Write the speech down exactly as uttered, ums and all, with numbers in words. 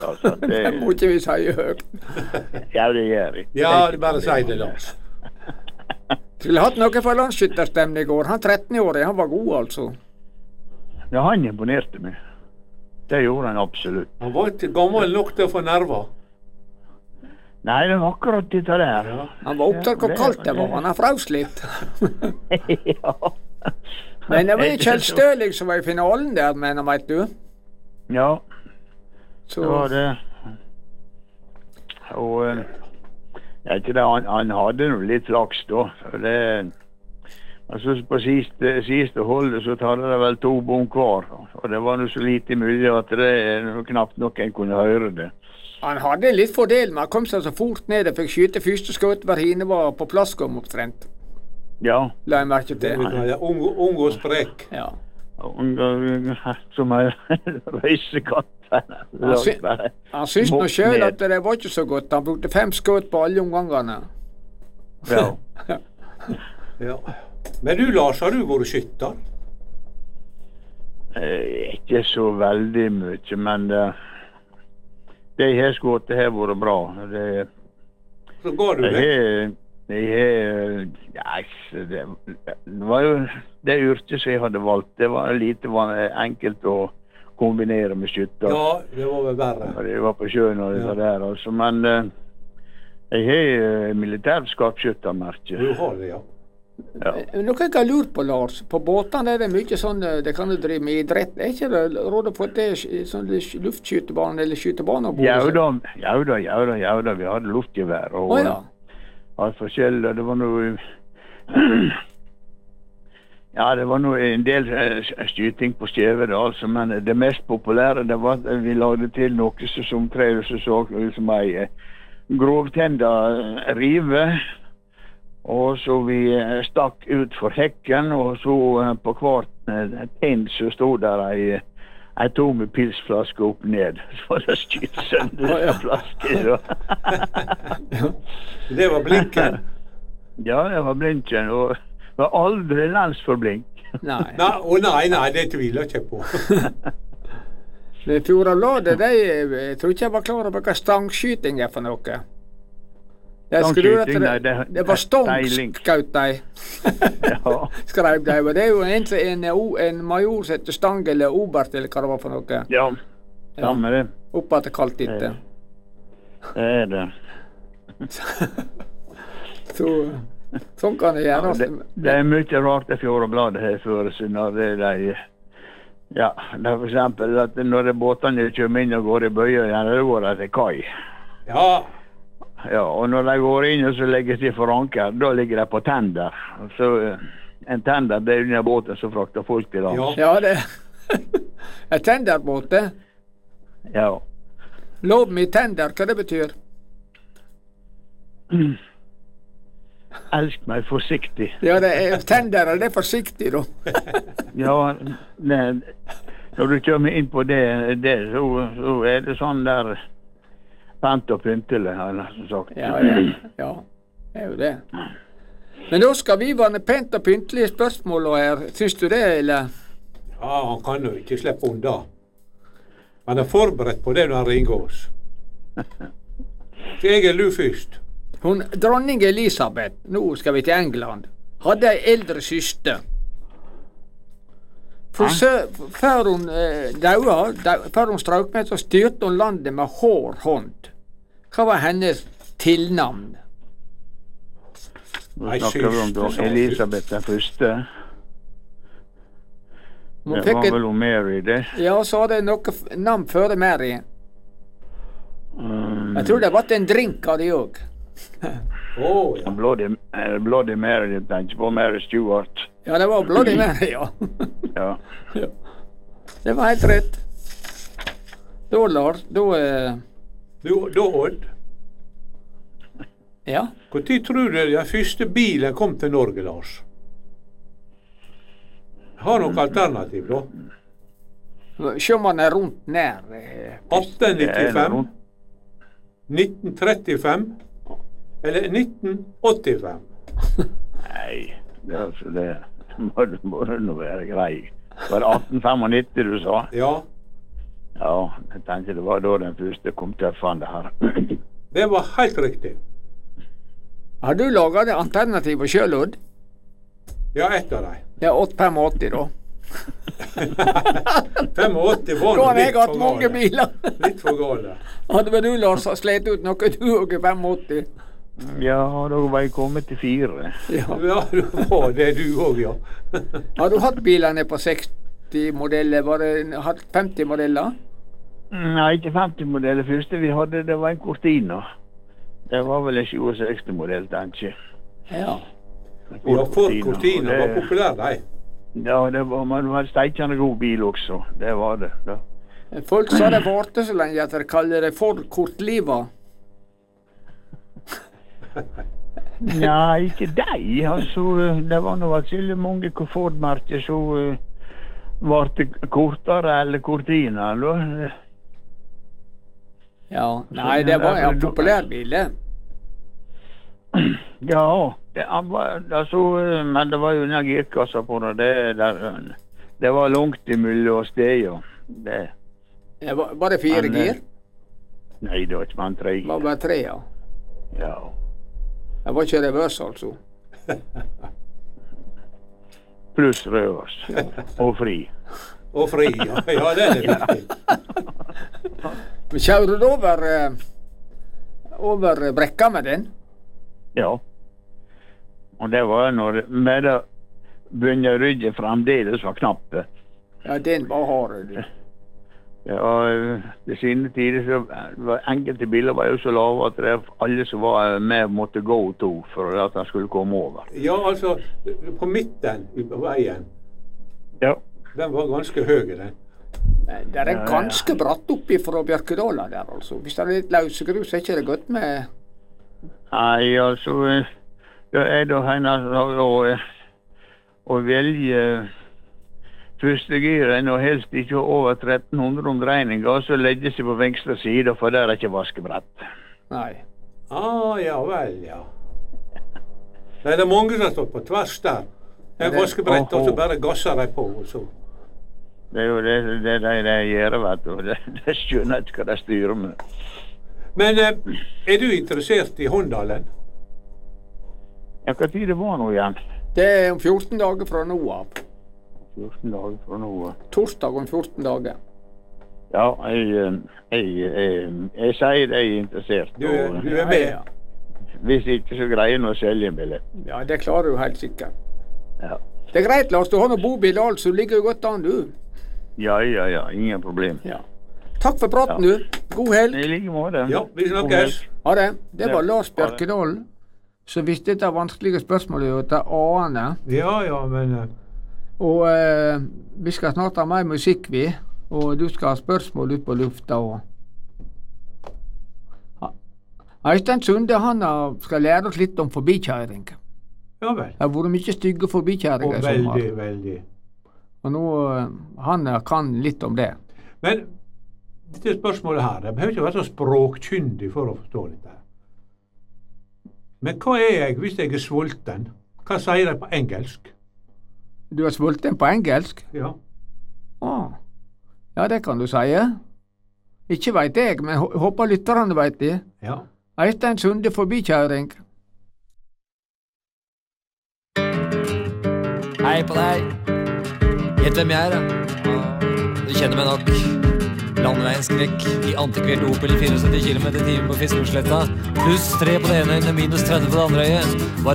Altså, det, det må ikke vi si høyt. Ja, det gjør vi. Ja, det bare si det, Lars. Skulle hatt noe for landsskytterstemning i går. Han tretten-årig, han var god, altså. Ja, han imponerte meg. Det gjorde han absolutt. Han var ikke gammel nok til å få nerver. Nei, det var akkurat dette der. Ja. Han var opptatt av hvor kaldt det var. Han har fraust litt. Ja. Men det var jo Kjell Støling som var i finalen der, men vet du. Ja, Så, det var det. Og eh, jeg vet ikke det, han, han hadde noe litt flaks da. For det, altså på siste, siste holdet så tar det vel to bom hver. Og det var noe så lite mulig at det knapt nok en kunne høre det. han hadde litt fordel, men han kom seg så fort ned og fikk skyte første skudd hver hine var på plass kom opptrent. Ja. La jeg merke til. Ja, ung, ung og sprek. Ja. Som er røysekatt. Han, sy han syns nå sjøl at det var ikke så godt. Han brukte fem skudd på alle omgangene. Ja. Ja. Men du, Lars, har du vært skytter? Eh, ikke så veldig mye, men uh, det jeg har skutt, det har vært bra. Det, Så går du det? Jeg, jeg, ja, det, det var jo det yrket som jeg hadde valgt. Det var lite var enkelt å kombinere med skytter. Ja, det var vel verre. Det var på sjøen og det Ja. der, altså. Men uh, jeg har uh, militært skarpskyttermerke. Du har det, ja. Ja. Noe jeg har lurt på, Lars. På båtene er det mye sånn, det kan du drive med idrett. Er ikke det råd å få til sånn luftskytebane eller skytebane? Ja da, ja da, ja da, ja da. Vi hadde luftgevær og Å ja. alt forskjellig. Det var noe ja, det var noe en del uh, skyting på skjevet, altså, men det mest populære det var at vi lagde til noe som tre som så ut som ei uh, grovtenda rive. Og så vi uh, stakk ut for hekken, og så uh, på hvert uh, tenn så stod der ei ei tomme pilsflaske opp ned. Så det skyt sønder oh, flaske. Det var blinken. Ja, det var blinken, og det var aldri landsforblink. Nei. Nei, å nei, nei, det tviler jeg ikke på. Det Fjordabladet, de, jeg tror ikke jeg var klar over hva stangskyting er for noe. Jeg skrev at det, det, det var stongskaut de. Ja. Skrev de, og det er jo egentlig en, en major som heter Stang eller Obert eller hva det var for noe. Ja, samme det. Oppe at det kaldt etter. Det er det. Så, sånn kan det gjøre. Ja, det, det er mye rart det Fjordabladet her før seg når det er de, ja, det er for eksempel at når båtene kommer inn og går i bøyer, ja, det går det til kai. Ja. Ja, og når de går inn og så legger de for anker, da ligger de på tender. Så en tender, det er under båten som frakter folk til land. Ja. Ja, det er tenderbåt, det. Ja. Lov meg tender, hva det betyr? Elsk meg forsiktig. Ja, det er tender, det er forsiktig, da. Ja, det, når du kommer inn på det, det så, så er det sånn der pent og pyntelig, har jeg nesten sagt. Ja, ja, ja, det er jo det. Men da skal vi være pent og pyntelige spørsmål her. Syns du det, eller? Ja, han kan jo ikke slippe unna. Han er forberedt på det når han ringer oss. Så jeg er du først. Hun, dronning Elisabeth, nå skal vi til England, hadde ei eldre syster. For så, før hun eh, daua, før hun strøk med, så styrte hun landet med hård hånd. Hva var hennes tilnavn? Nå snakker vi om da Elisabeth den første. Hun Det fikk var et, vel om Mary, det. ja, så var det noe f- navn før Mary. Um, Jeg tror det var en drink av det òg. Å, ja. Bloody, eh, Bloody Mary, jeg tenker på Mary Stewart. Ja, det var Bloody Mary, ja. Ja. Ja. Det var helt rett. Da, Lars, da eh, Du, da, Odd, ja. hvor tid tror du den første bilen kom til Norge, Lars? Har noe alternativ, da? Se om han er rundt nær. eh, atten nittifem, nitten trettifem eller nitten åttifem? Nei, det, er altså, det må, må det nå være grei. Var det atten nittifem du sa? Ja. Ja, jeg tenkte det var da den første kom til å fanne det her. Det var helt riktig. Har du laget det alternativet selv, Odd? Ja, ett av dem. Ja, åtte åtti da. åttifem var Da har jeg litt hatt for mange gale. biler. Litt for gale. Hadde vel du, Lars, slet ut noe du og åtti? Ja, da var jeg kommet til fire. Ja. Ja, det var det du òg, ja. Har du hatt biler ned på seksti modeller? Var det hatt femti modeller? Nei, ikke femti modeller. Første vi hadde, det var en Cortina. Det var vel en sjuogseksti modell, tenker jeg. Ja. Ja, Ford Cortina var populær, de. Ja, det var, men det var en steikende god bil også. Det var det. Da. Folk sa det varte så lenge at de kaller det Ford Kortliva. Nei, ikke deg. Altså, det var nå atskillig mange Ford-merker som uh, varte kortere eller Cortina. Da. Ja, nei, det var en populær bil, det. Ja, det, var, altså, men det var jo en girkassa på det. Det, det, det var langt imellom steder. Det. Ja, var, var det fire men, gir? Nei, det var ikke bare tre Det var bare tre, ja. Ja. Det var ikke reverse, altså. Pluss røvers. Ja. Og fri. Og fri, ja. Ja, det er det viktig. Men kjører du over, over brekka med den? Ja. Og det var når med det begynner ryggen fremdeles var knappe. Ja, den var hard. Ja, til sine tider så var enkelte biler var jo så lave at det, alle som var med måtte gå to for at han skulle komme over. Ja, altså, på midten i veien. Ja. Den var ganske høy, den. Det er ganske bratt oppi fra Bjørkedala der, altså. Hvis det er litt løsegrus, så er ikke det godt med... Nei, altså, det er da henne å, å velge første giren og helst ikke over tretten hundre omdreininger, så legger seg på venstre side, for der er ikke vaskebrett. Nei. Ah, ja vel, ja. Nei, det er mange som har stått på tvers der. Det er vaskebrett, og så bare gasser de på, og så. Det er jo det de det, det gjør, vet du. Det, det skjønner ikke hva de styrer med. Men eh, er du interessert i Håndalen? Ja, hva tid det var nå igjen? Det er om fjorten dager fra nå av. fjorten dager fra nå av. Torsdag om fjorten dager. Ja, jeg, jeg, jeg, jeg sier jeg er interessert. Du, du er med? Ja, ja. Hvis ikke så greier jeg å selge en billett. Ja, det klarer du helt sikkert. Ja. Det er greit, Lars. Du har noe bobil og alt, så ligger jo godt an, du. Ja, ja, ja. Ingen problem. Ja. Takk for praten, Ja. du. God helg. I like måte. Ja, vi snakkes. Ha det. Det var Ja, Lars ha det. Bjørkedalen. Så hvis dette er vanskelige spørsmål, er det Ane. Ja, ja, men... eh, Og eh, vi skal snart ha mer musikk, vi. Og du skal ha spørsmål ut på lufta. Og... Øystein Sunde, han har- skal lære oss litt om forbikjøring. Ja vel. Det har vært mye stygge forbikjøringer Og i sommer. veldig, veldig. Og nå, eh, han eh, kan litt om det. Men dette spørsmålet her, jeg behøver ikke være så språkkyndig for å forstå dette. Men hva er jeg hvis jeg er sulten? Hva sier de på engelsk? Du er sulten på engelsk? Ja. Ah. Ja, det kan du si. Ikke veit jeg, men hå- håper lytterne veit det. Ja. Øystein Sunde forbikjøring. Hei på deg. Gjett hvem jeg er, da. Du kjenner meg nok. Landeveienskrekk i antikvert Opel syttifire kilometer i timen på Fiskebordsletta. Pluss tre på det ene øynet, minus tretti på det andre øyet.